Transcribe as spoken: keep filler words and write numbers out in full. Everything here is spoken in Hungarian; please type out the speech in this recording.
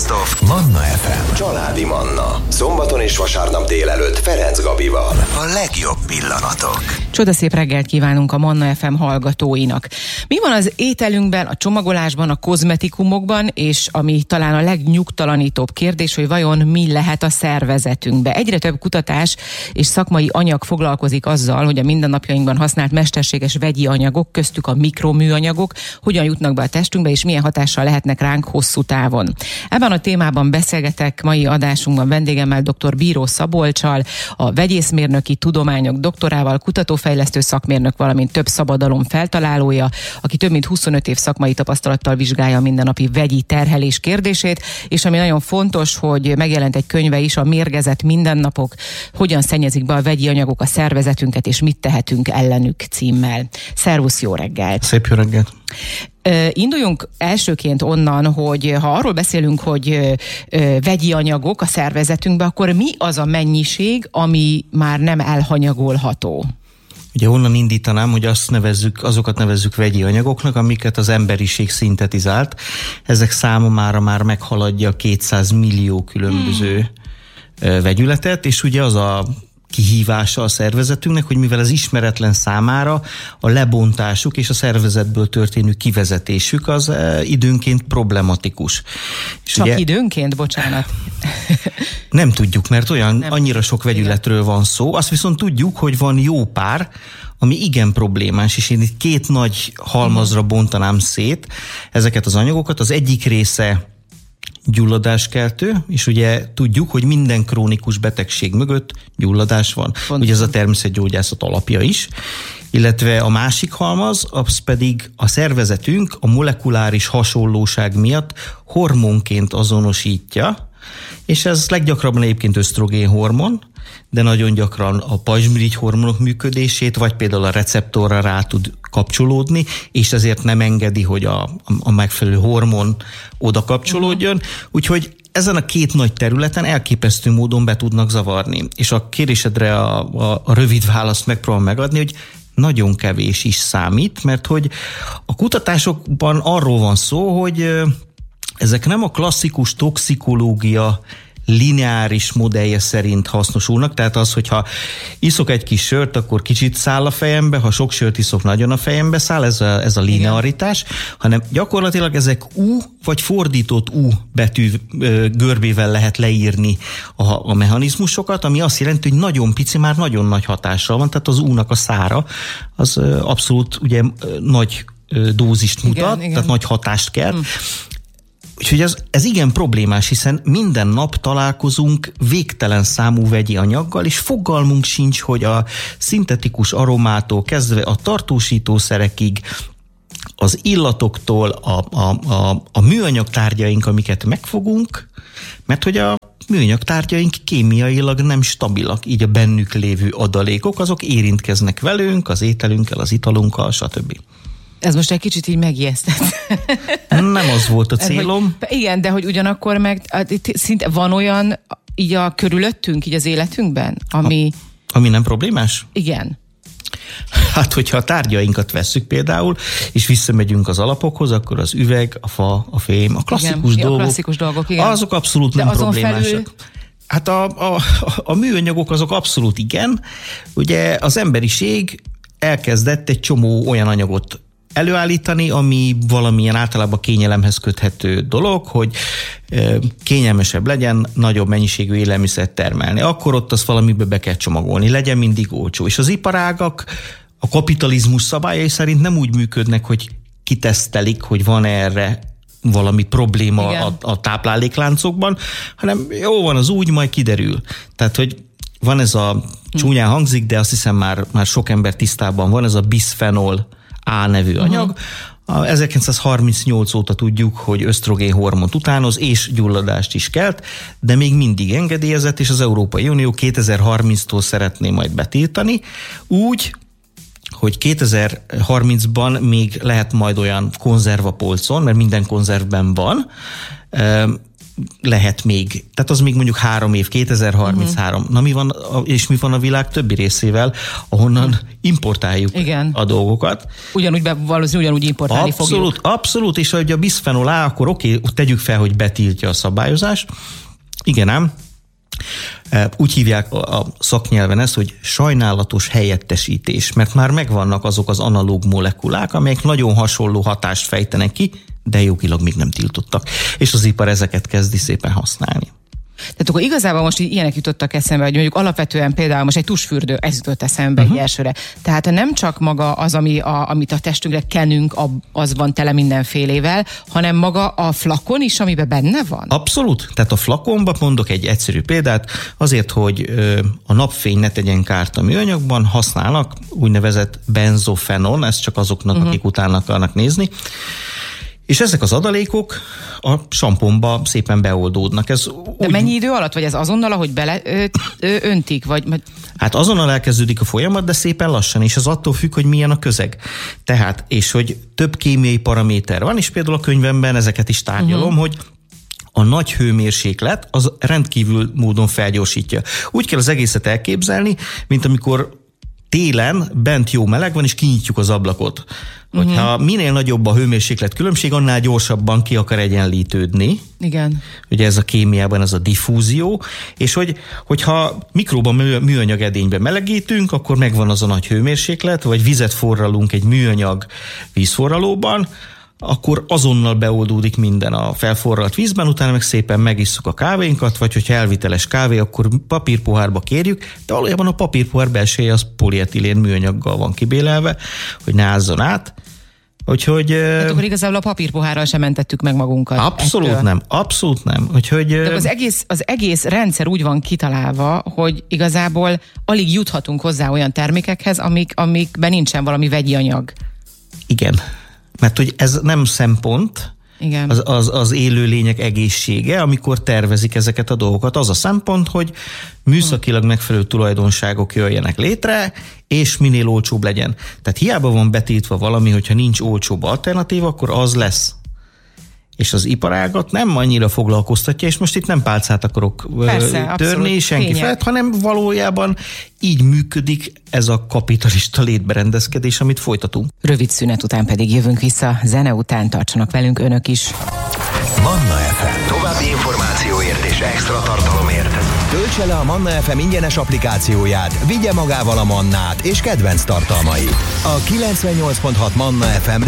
Best of Manna ef em. Családi Manna. Szombaton és vasárnap délelőtt Ferenc Gabival. A legjobb pillanatok. Csodaszép reggelt kívánunk a Manna ef em hallgatóinak. Mi van az ételünkben, a csomagolásban, a kozmetikumokban, és ami talán a legnyugtalanítóbb kérdés, hogy vajon mi lehet a szervezetünkbe. Egyre több kutatás és szakmai anyag foglalkozik azzal, hogy a mindennapjainkban használt mesterséges vegyi anyagok, köztük a mikroműanyagok, hogyan jutnak be a testünkbe, és milyen hatással lehetnek ránk hosszú távon. Ebben a témában beszélgetek mai adásunkban vendégemmel, dr. Bíró Szabolccsal, a vegyészmérnöki tudományok doktorával, kutatófejlesztő szakmérnök, valamint több szabadalom feltalálója, aki több mint huszonöt év szakmai tapasztalattal vizsgálja a mindennapi vegyi terhelés kérdését, és ami nagyon fontos, hogy megjelent egy könyve is, a Mérgezett mindennapok, hogyan szennyezik be a vegyi anyagok a szervezetünket, és mit tehetünk ellenük címmel. Szervusz, jó reggelt! Szép jó reggelt! Uh, induljunk elsőként onnan, hogy ha arról beszélünk, hogy uh, uh, vegyi anyagok a szervezetünkben, akkor mi az a mennyiség, ami már nem elhanyagolható? Ugye onnan indítanám, hogy azt nevezzük, azokat nevezzük vegyi anyagoknak, amiket az emberiség szintetizált. Ezek száma mára már meghaladja kétszáz millió különböző hmm. vegyületet, és ugye az a kihívása a szervezetünknek, hogy mivel az ismeretlen számára a lebontásuk és a szervezetből történő kivezetésük az időnként problematikus. Csak ugye, időnként? Bocsánat. Nem tudjuk, mert olyan nem. annyira sok vegyületről van szó. Azt viszont tudjuk, hogy van jó pár, ami igen problémás, és én itt két nagy halmazra bontanám szét ezeket az anyagokat. Az egyik része gyulladáskeltő, és ugye tudjuk, hogy minden krónikus betegség mögött gyulladás van. Pont. Ugye ez a természetgyógyászat alapja is. Illetve a másik halmaz, az pedig a szervezetünk a molekuláris hasonlóság miatt hormonként azonosítja, és ez leggyakrabban egyébként ösztrogén hormon, de nagyon gyakran a pajzsmirigy hormonok működését, vagy például a receptorra rá tud kapcsolódni, és ezért nem engedi, hogy a, a megfelelő hormon oda kapcsolódjon. Úgyhogy ezen a két nagy területen elképesztő módon be tudnak zavarni. És a kérésedre a, a, a rövid választ megpróbálom megadni, hogy nagyon kevés is számít, mert hogy a kutatásokban arról van szó, hogy ezek nem a klasszikus toxikológia lineáris modellje szerint hasznosulnak, tehát az, hogyha iszok egy kis sört, akkor kicsit száll a fejembe, ha sok sört iszok, nagyon a fejembe száll, ez a, ez a linearitás, igen. Hanem gyakorlatilag ezek U vagy fordított U betű görbével lehet leírni a, a mechanizmusokat, ami azt jelenti, hogy nagyon pici, már nagyon nagy hatással van, tehát az U-nak a szára az abszolút ugye nagy dózist mutat, igen, igen. Tehát nagy hatást kell. Hmm. Úgyhogy ez, ez igen problémás, hiszen minden nap találkozunk végtelen számú vegyi anyaggal, és fogalmunk sincs, hogy a szintetikus aromától kezdve a tartósítószerekig, az illatoktól a, a, a, a műanyag tárgyaink, amiket megfogunk, mert hogy a műanyag tárgyaink kémiailag nem stabilak, így a bennük lévő adalékok, azok érintkeznek velünk, az ételünkkel, az italunkkal, stb. Ez most egy kicsit így megijesztett. Nem az volt a célom. Hogy, igen, de hogy ugyanakkor meg szinte van olyan így a körülöttünk, így az életünkben, ami... A, ami nem problémás? Igen. Hát, hogyha a tárgyainkat vesszük például, és visszamegyünk az alapokhoz, akkor az üveg, a fa, a fém, a klasszikus igen, dolgok, a klasszikus dolgok igen. Azok abszolút de nem problémásak. Felül... Hát a, a, a műanyagok azok abszolút igen. Ugye az emberiség elkezdett egy csomó olyan anyagot előállítani, ami valamilyen általában kényelemhez köthető dolog, hogy kényelmesebb legyen, nagyobb mennyiségű élelmiszert termelni. Akkor ott azt valamibe be kell csomagolni, legyen mindig olcsó. És az iparágak a kapitalizmus szabályai szerint nem úgy működnek, hogy kitesztelik, hogy van erre valami probléma a, a táplálékláncokban, hanem jó van, az úgy, majd kiderül. Tehát, hogy van ez a csúnyán hangzik, de azt hiszem már, már sok ember tisztában van, ez a bisphenol A nevű anyag. Uh-huh. ezerkilencszázharmincnyolc óta tudjuk, hogy ösztrogén hormont utánoz, és gyulladást is kelt, de még mindig engedélyezett, és az Európai Unió kétezer-harminctól szeretné majd betiltani, úgy, hogy kétezer-harmincban még lehet majd olyan konzerv a polcon, mert minden konzervben van, lehet még. Tehát az még mondjuk három év, kétezer-harminchárom. Uh-huh. Na mi van, és mi van a világ többi részével, ahonnan uh-huh. importáljuk Igen. a dolgokat. Ugyanúgy, be, valószínűleg ugyanúgy importálni abszolút, fogjuk. Abszolút, és hogy a bisphenol A, akkor oké, okay, tegyük fel, hogy betiltja a szabályozás. Igen ám. Úgy hívják a szaknyelven ezt, hogy sajnálatos helyettesítés, mert már megvannak azok az analóg molekulák, amelyek nagyon hasonló hatást fejtenek ki, de jogilag még nem tiltottak. És az ipar ezeket kezdi szépen használni. Tehát akkor igazából most ilyenek jutottak eszembe, hogy mondjuk alapvetően például most egy tusfürdő, ez jutott eszembe uh-huh. egy elsőre. Tehát nem csak maga az, ami a, amit a testünkre kenünk, az van tele mindenfélével, hanem maga a flakon is, amiben benne van? Abszolút. Tehát a flakonban mondok egy egyszerű példát, azért, hogy a napfény ne tegyen kárt a műanyagban, használnak úgynevezett benzofenon, ez csak azoknak, uh-huh. akik utána akarnak nézni. És ezek az adalékok a samponba szépen beoldódnak. Ez De úgy... mennyi idő alatt? Vagy ez azonnal, ahogy bele ö, ö, öntik? Vagy... Hát azonnal elkezdődik a folyamat, de szépen lassan, és az attól függ, hogy milyen a közeg. Tehát, és hogy több kémiai paraméter van, és például a könyvemben ezeket is tárgyalom, uh-huh. hogy a nagy hőmérséklet az rendkívül módon felgyorsítja. Úgy kell az egészet elképzelni, mint amikor télen bent jó meleg van, és kinyitjuk az ablakot. Hogyha uh-huh. minél nagyobb a hőmérséklet különbség, annál gyorsabban ki akar egyenlítődni. Igen. Ugye ez a kémiában, ez a diffúzió, és hogy, hogyha mikróban műanyag edényben melegítünk, akkor megvan az a nagy hőmérséklet, vagy vizet forralunk egy műanyag vízforralóban, akkor azonnal beoldódik minden a felforralt vízben, utána meg szépen megisszuk a kávénkat, vagy hogyha elviteles kávé, akkor papírpohárba kérjük, de valójában a papírpohár belseje az polietilén műanyaggal van kibélelve, hogy ne ázzon át. Úgyhogy... Hát akkor igazából a papírpohárral sem mentettük meg magunkat. Abszolút ettől. nem, abszolút nem. Úgyhogy... De az egész, az egész rendszer úgy van kitalálva, hogy igazából alig juthatunk hozzá olyan termékekhez, amik, amikben nincsen valami vegyi anyag. Igen. Mert hogy ez nem szempont, Igen. Az, az, az élőlények egészsége, amikor tervezik ezeket a dolgokat. Az a szempont, hogy műszakilag megfelelő tulajdonságok jöjjenek létre, és minél olcsóbb legyen. Tehát hiába van betiltva valami, hogyha nincs olcsóbb alternatíva, akkor az lesz. És az iparágat nem annyira foglalkoztatja, és most itt nem pálcát akarok Persze, törni senki Kények. felett, hanem valójában így működik ez a kapitalista létberendezkedés, amit folytatunk. Rövid szünet után pedig jövünk vissza, zene után tartsanak velünk önök is. Manna ef em. További információért és extra tartalomért. Töltse le a Manna ef em ingyenes applikációját, vigye magával a Mannát és kedvenc tartalmait. A kilencvennyolc pont hat Manna ef em